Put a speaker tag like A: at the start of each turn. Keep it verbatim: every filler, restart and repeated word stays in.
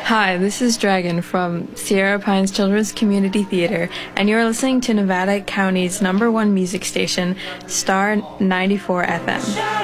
A: Hi, this is Dragon from Sierra Pines Children's Community Theater, and you're listening to Nevada County's number one music station, Star ninety-four F M.